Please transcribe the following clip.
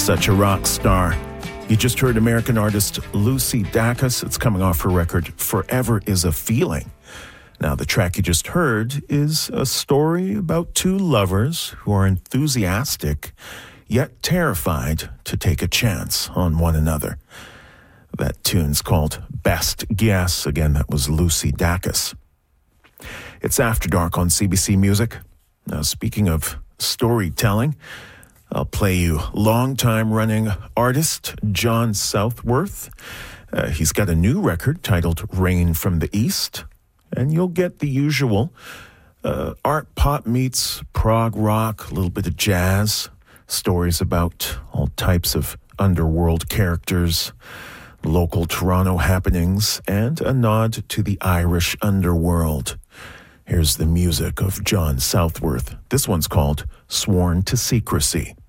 Such a rock star. You just heard American artist Lucy Dacus. It's coming off her record, Forever is a Feeling. Now, the track you just heard is a story about two lovers who are enthusiastic, yet terrified to take a chance on one another. That tune's called Best Guess. Again, that was Lucy Dacus. It's After Dark on CBC Music. Now, speaking of storytelling, I'll play you longtime running artist John Southworth. He's got a new record titled Rain from the East, and you'll get the usual art pop meets prog rock, a little bit of jazz, stories about all types of underworld characters, local Toronto happenings, and a nod to the Irish underworld. Here's the music of John Southworth. This one's called Sworn to Secrecy.